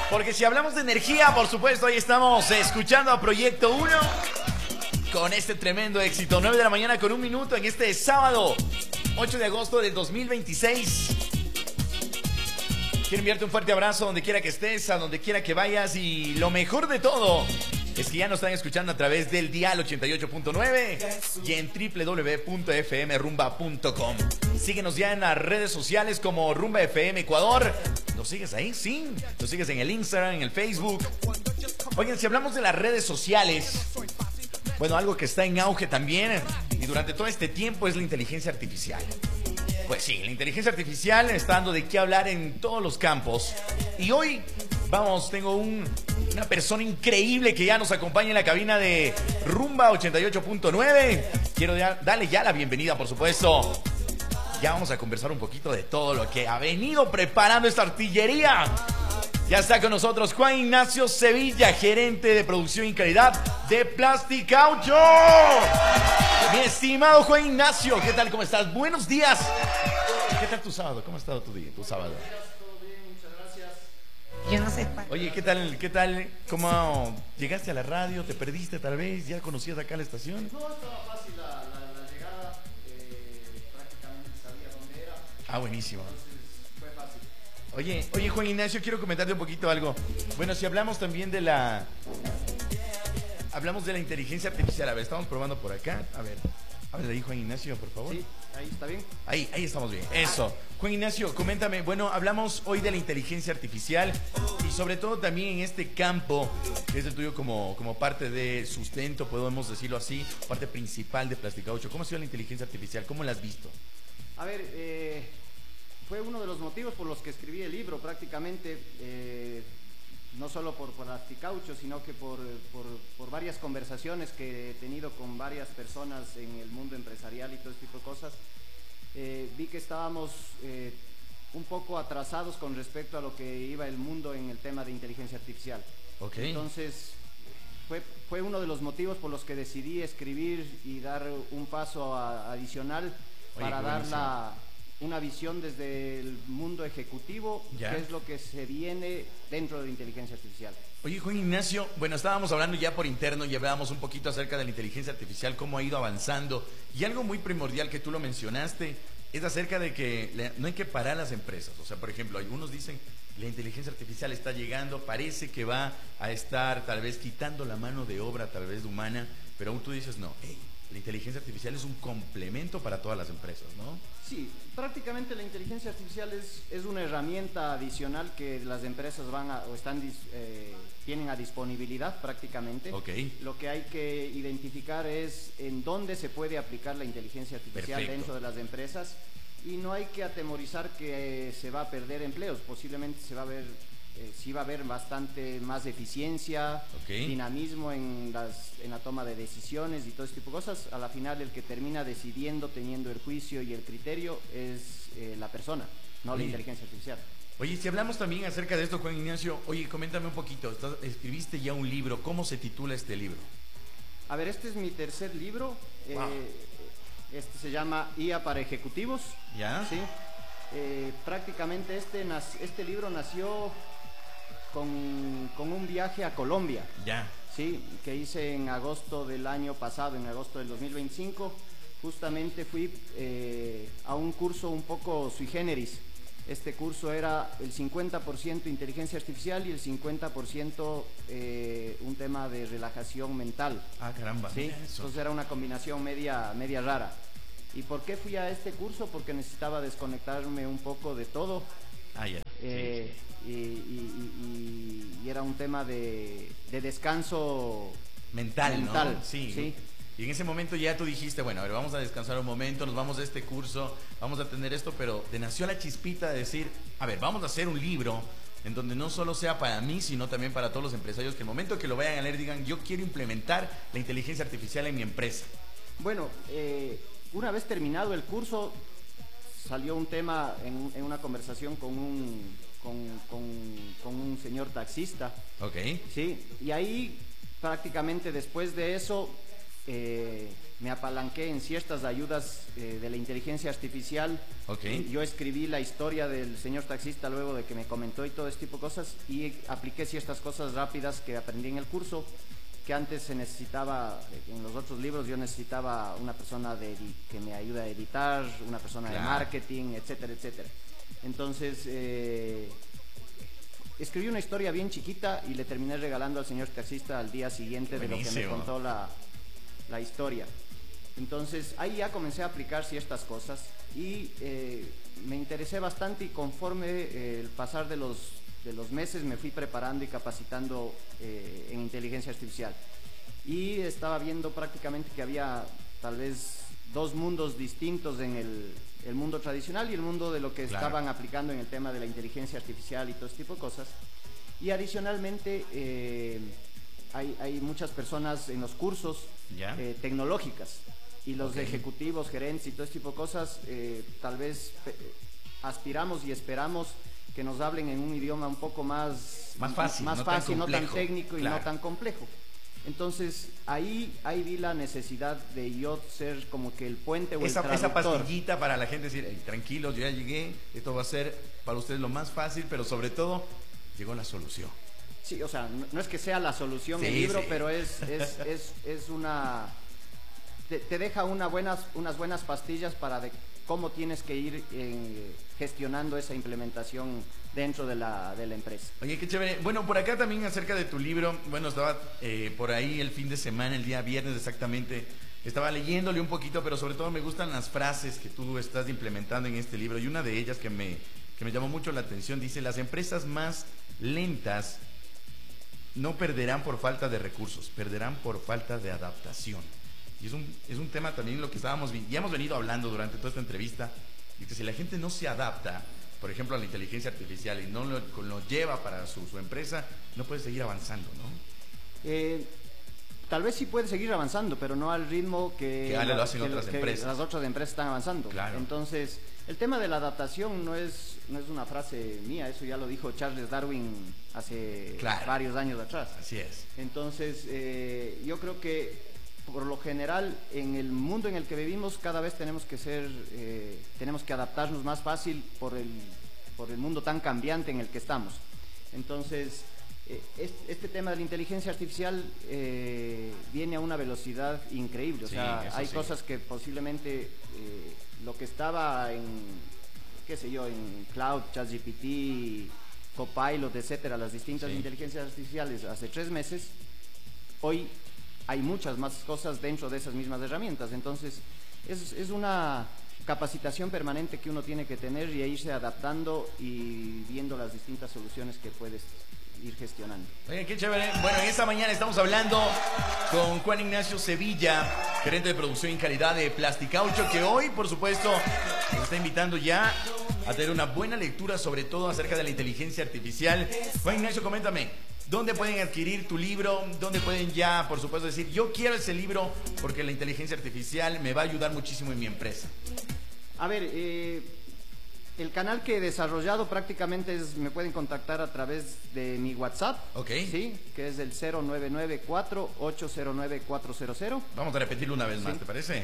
Porque si hablamos de energía, por supuesto, hoy estamos escuchando a Proyecto 1 con este tremendo éxito. 9 de la mañana con 1 minuto en este sábado 8 de agosto del 2026. Quiero enviarte un fuerte abrazo donde quiera que estés, a donde quiera que vayas. Y lo mejor de todo es que ya nos están escuchando a través del dial 88.9 y en www.fmrumba.com. Síguenos ya en las redes sociales como Rumba FM Ecuador. ¿Nos sigues ahí? Sí. ¿Nos sigues en el Instagram, en el Facebook? Oigan, si hablamos de las redes sociales, bueno, algo que está en auge también y durante todo este tiempo es la inteligencia artificial. Pues sí, la inteligencia artificial está dando de qué hablar en todos los campos. Y hoy, tengo una persona increíble que ya nos acompaña en la cabina de Rumba 88.9. Quiero darle ya la bienvenida, por supuesto. Ya vamos a conversar un poquito de todo lo que ha venido preparando esta artillería. Ya está con nosotros Juan Ignacio Sevilla, gerente de producción y calidad de Plasticaucho. Mi estimado Juan Ignacio, ¿qué tal? ¿Cómo estás? Buenos días. ¿Qué tal tu sábado? ¿Cómo ha estado tu día, tu sábado? Todo bien, muchas gracias. Yo no sé cuál. Oye, ¿qué tal? ¿Cómo llegaste a la radio? ¿Te perdiste tal vez? ¿Ya conocías acá la estación? No, estaba fácil la llegada. Prácticamente sabía dónde era. Ah, buenísimo. Entonces fue fácil. Oye, Juan Ignacio, quiero comentarte un poquito algo. Bueno, si hablamos también de la inteligencia artificial. A ver, estamos probando por acá. A ver ahí, Juan Ignacio, por favor. Sí, ahí está bien. Ahí estamos bien. Eso. Juan Ignacio, coméntame. Bueno, hablamos hoy de la inteligencia artificial y sobre todo también en este campo que es el tuyo como parte de sustento, podemos decirlo así, parte principal de Plasticaucho. ¿Cómo ha sido la inteligencia artificial? ¿Cómo la has visto? A ver, fue uno de los motivos por los que escribí el libro, prácticamente, no solo por Plasticaucho, sino que por varias conversaciones que he tenido con varias personas en el mundo empresarial y todo este tipo de cosas. Vi que estábamos un poco atrasados con respecto a lo que iba el mundo en el tema de inteligencia artificial. Okay. Entonces, fue uno de los motivos por los que decidí escribir y dar un paso adicional para dar una visión desde el mundo ejecutivo, ¿ya? qué es lo que se viene dentro de la inteligencia artificial. Oye, Juan Ignacio, bueno, estábamos hablando ya por interno y hablábamos un poquito acerca de la inteligencia artificial, cómo ha ido avanzando, y algo muy primordial que tú lo mencionaste es acerca de que no hay que parar las empresas. O sea, por ejemplo, algunos dicen la inteligencia artificial está llegando, parece que va a estar tal vez quitando la mano de obra tal vez humana, pero aún tú dices no, la inteligencia artificial es un complemento para todas las empresas, ¿no? Sí, prácticamente la inteligencia artificial es una herramienta adicional que las empresas tienen a disponibilidad prácticamente. Okay. Lo que hay que identificar es en dónde se puede aplicar la inteligencia artificial. Perfecto. Dentro de las empresas, y no hay que atemorizar que se va a perder empleos. Posiblemente sí va a haber bastante más eficiencia, okay, dinamismo en la toma de decisiones y todo este tipo de cosas. A la final el que termina decidiendo, teniendo el juicio y el criterio es la persona, no la inteligencia artificial. Oye, si hablamos también acerca de esto, Juan Ignacio, coméntame un poquito, escribiste ya un libro, ¿cómo se titula este libro? A ver, este es mi tercer libro. Wow. Este se llama IA para Ejecutivos. ¿Ya? Sí. Prácticamente este libro nació con un viaje a Colombia. Ya. Sí, que hice en agosto del año pasado, en agosto del 2025. Justamente fui a un curso un poco sui generis. Este curso era el 50% inteligencia artificial y el 50% un tema de relajación mental. Ah, caramba. Sí, entonces era una combinación media rara. ¿Y por qué fui a este curso? Porque necesitaba desconectarme un poco de todo. Ah, ya. Sí. Y era un tema de descanso mental, ¿no? Sí. Sí. Y en ese momento ya tú dijiste, bueno, a ver, vamos a descansar un momento, nos vamos a este curso, vamos a tener esto, pero te nació la chispita de decir, a ver, vamos a hacer un libro en donde no solo sea para mí, sino también para todos los empresarios, que el momento que lo vayan a leer digan, yo quiero implementar la inteligencia artificial en mi empresa. Bueno, una vez terminado el curso, salió un tema en una conversación con un señor taxista. Ok. Sí, y ahí prácticamente después de eso me apalanqué en ciertas ayudas de la inteligencia artificial. Okay. Yo escribí la historia del señor taxista luego de que me comentó y todo este tipo de cosas, y apliqué ciertas cosas rápidas que aprendí en el curso, que antes se necesitaba, en los otros libros yo necesitaba una persona que me ayude a editar, una persona de marketing, etcétera, etcétera. Entonces, escribí una historia bien chiquita y le terminé regalando al señor taxista al día siguiente. Buenísimo. De lo que me contó la historia. Entonces ahí ya comencé a aplicar ciertas cosas y me interesé bastante, y conforme el pasar de los meses me fui preparando y capacitando en inteligencia artificial, y estaba viendo prácticamente que había tal vez dos mundos distintos en el mundo tradicional y el mundo de lo que estaban aplicando en el tema de la inteligencia artificial y todo este tipo de cosas. Y adicionalmente hay muchas personas en los cursos tecnológicas, y los ejecutivos, gerentes y todo este tipo de cosas, tal vez aspiramos y esperamos que nos hablen en un idioma un poco más fácil, no tan técnico y no tan complejo. Entonces ahí vi la necesidad de yo ser como que el puente o el traductor. Esa pastillita para la gente decir, hey, tranquilos, yo ya llegué, esto va a ser para ustedes lo más fácil, pero sobre todo llegó la solución. Sí, o sea, no es que sea la solución el libro, pero es una... Te deja unas buenas pastillas para cómo tienes que ir gestionando esa implementación dentro de la empresa. Oye, qué chévere. Bueno, por acá también acerca de tu libro, bueno, estaba por ahí el fin de semana, el día viernes exactamente, estaba leyéndole un poquito, pero sobre todo me gustan las frases que tú estás implementando en este libro, y una de ellas que me llamó mucho la atención, dice: las empresas más lentas no perderán por falta de recursos, perderán por falta de adaptación. Y es un tema también lo que ya hemos venido hablando durante toda esta entrevista, y que si la gente no se adapta, por ejemplo, a la inteligencia artificial, y no lo lleva para su empresa, no puede seguir avanzando, ¿no? Tal vez sí puede seguir avanzando, pero no al ritmo que las otras empresas están avanzando. Claro. Entonces, el tema de la adaptación no es una frase mía, eso ya lo dijo Charles Darwin hace varios años atrás. Así es. Entonces, yo creo que por lo general en el mundo en el que vivimos cada vez tenemos que adaptarnos más fácil por el mundo tan cambiante en el que estamos. Entonces, este tema de la inteligencia artificial viene a una velocidad increíble. O sea, hay cosas que posiblemente lo que estaba en Cloud, ChatGPT, Copilot, etcétera, las distintas inteligencias artificiales hace 3 meses, hoy hay muchas más cosas dentro de esas mismas herramientas. Entonces es una capacitación permanente que uno tiene que tener y irse adaptando y viendo las distintas soluciones que puedes ir gestionando. Oye, qué chévere. Bueno, esta mañana estamos hablando con Juan Ignacio Sevilla, gerente de producción y calidad de Plasticaucho, que hoy, por supuesto, nos está invitando ya a tener una buena lectura, sobre todo acerca de la inteligencia artificial. Juan Ignacio, coméntame, ¿dónde pueden adquirir tu libro? ¿Dónde pueden ya, por supuesto, decir, yo quiero ese libro porque la inteligencia artificial me va a ayudar muchísimo en mi empresa? A ver, el canal que he desarrollado prácticamente me pueden contactar a través de mi WhatsApp. Ok. Sí, que es el 0994-809-400. Vamos a repetirlo una vez más, ¿te parece?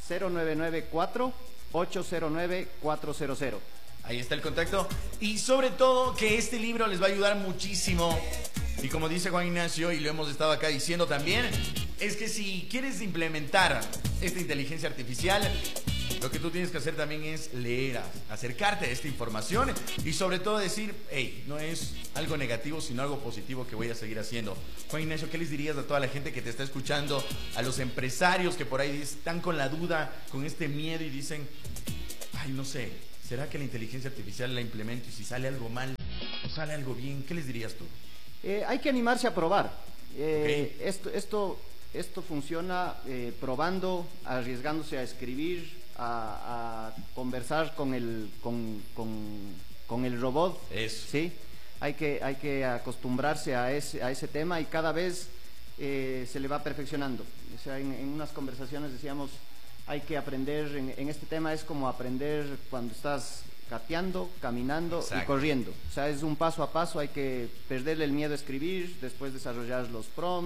0994-809-400. Ahí está el contacto. Y sobre todo que este libro les va a ayudar muchísimo. Y como dice Juan Ignacio, y lo hemos estado acá diciendo también, es que si quieres implementar esta inteligencia artificial, lo que tú tienes que hacer también es leer, acercarte a esta información y sobre todo decir, hey, no es algo negativo, sino algo positivo que voy a seguir haciendo. Juan Ignacio, ¿qué les dirías a toda la gente que te está escuchando, a los empresarios que por ahí están con la duda, con este miedo y dicen, ay, no sé, ¿será que la inteligencia artificial la implemento y si sale algo mal o sale algo bien? ¿Qué les dirías tú? Hay que animarse a probar. Esto funciona probando, arriesgándose a escribir, a conversar con el robot. Eso. ¿Sí? Hay que acostumbrarse a ese tema y cada vez se le va perfeccionando. O sea, en unas conversaciones decíamos, hay que aprender, en este tema es como aprender cuando estás gateando, caminando. Exacto. Y corriendo. O sea, es un paso a paso, hay que perderle el miedo a escribir, después desarrollar los prompts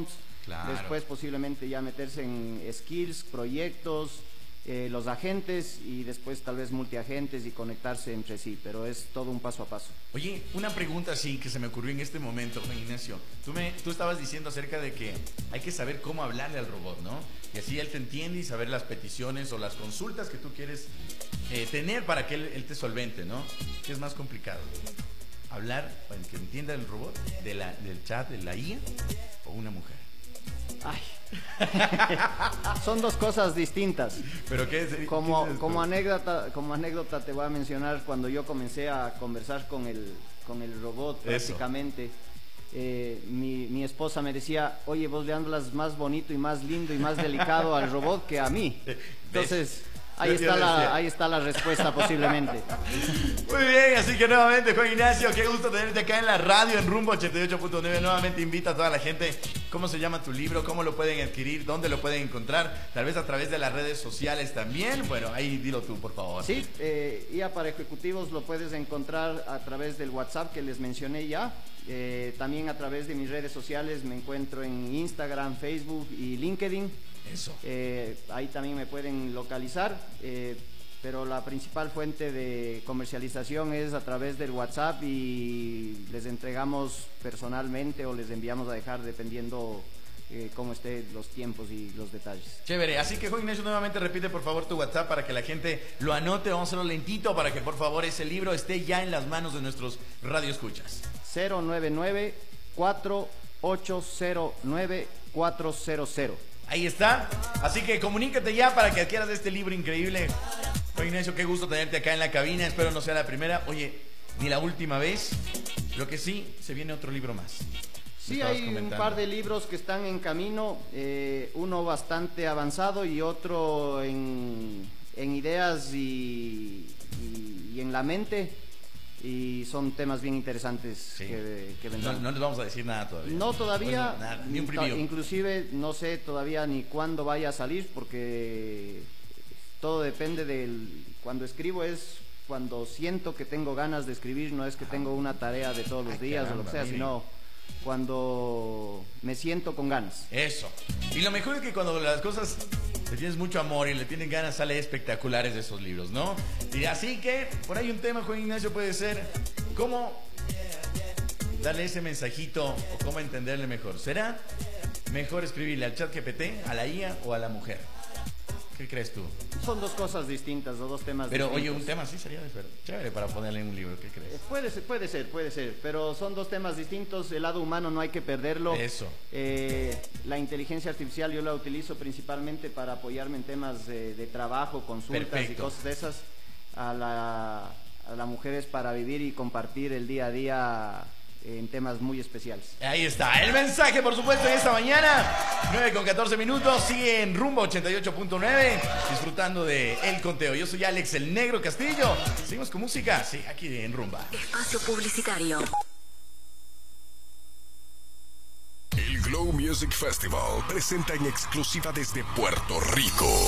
Claro. Después posiblemente ya meterse en skills, proyectos, los agentes y después tal vez multiagentes y conectarse entre sí, pero es todo un paso a paso. Oye, una pregunta así que se me ocurrió en este momento, Juan Ignacio. Tú estabas diciendo acerca de que hay que saber cómo hablarle al robot, ¿no? Y así él te entiende y saber las peticiones o las consultas que tú quieres tener para que él te solvente, ¿no? ¿Qué es más complicado? ¿Hablar para que entienda el robot del chat, de la IA o una mujer? Ay. Son dos cosas distintas. ¿Pero qué es? Como anécdota te voy a mencionar cuando yo comencé a conversar con el robot prácticamente. Mi esposa me decía, oye, vos le hablas más bonito y más lindo y más delicado al robot que a mí. Entonces, ahí está la respuesta posiblemente. Muy bien, así que nuevamente, Juan Ignacio, qué gusto tenerte acá en la radio, en Rumbo 88.9. Nuevamente invita a toda la gente. ¿Cómo se llama tu libro? ¿Cómo lo pueden adquirir? ¿Dónde lo pueden encontrar? Tal vez a través de las redes sociales también. Bueno, ahí dilo tú, por favor. Sí, IA para Ejecutivos lo puedes encontrar a través del WhatsApp que les mencioné ya. También a través de mis redes sociales me encuentro en Instagram, Facebook y LinkedIn. Eso. Ahí también me pueden localizar, pero la principal fuente de comercialización es a través del WhatsApp y les entregamos personalmente o les enviamos a dejar dependiendo cómo estén los tiempos y los detalles. Chévere, así que Juan Ignacio, nuevamente repite por favor tu WhatsApp para que la gente lo anote. Vamos a hacerlo lentito para que por favor ese libro esté ya en las manos de nuestros radioescuchas. 099-4809-400. Ahí está, así que comunícate ya para que adquieras este libro increíble. Juan Ignacio, qué gusto tenerte acá en la cabina, espero no sea la primera, oye, ni la última vez. Lo que sí, se viene otro libro más. Sí, hay un par de libros que están en camino, uno bastante avanzado y otro en ideas y en la mente. Y son temas bien interesantes, sí, que vendrán. No les vamos a decir nada todavía. No, todavía. Pues no, nada, ni un preview. Inclusive no sé todavía ni cuándo vaya a salir, porque todo depende del... Cuando escribo es cuando siento que tengo ganas de escribir, no es que tengo una tarea de todos los días, caramba, o lo que sea, sino cuando me siento con ganas. Eso. Y lo mejor es que cuando las cosas le tienes mucho amor y le tienen ganas, sale espectaculares de esos libros, ¿no? Y así que, por ahí un tema, Juan Ignacio, puede ser cómo darle ese mensajito o cómo entenderle mejor. ¿Será mejor escribirle al ChatGPT, a la IA o a la mujer? ¿Qué crees tú? Son dos cosas distintas, o dos temas distintos. Pero oye, un tema así sería chévere para ponerle en un libro, ¿qué crees? Puede ser, pero son dos temas distintos. El lado humano no hay que perderlo. Eso. La inteligencia artificial yo la utilizo principalmente para apoyarme en temas de trabajo, consultas. Perfecto. Y cosas de esas. A la mujer es para vivir y compartir el día a día en temas muy especiales. Ahí está, el mensaje por supuesto en esta mañana, 9:14, sigue en Rumbo 88.9, disfrutando de El Conteo. Yo soy Alex el Negro Castillo, seguimos con música, sí, aquí en Rumba. Espacio publicitario. El Glow Music Festival presenta en exclusiva desde Puerto Rico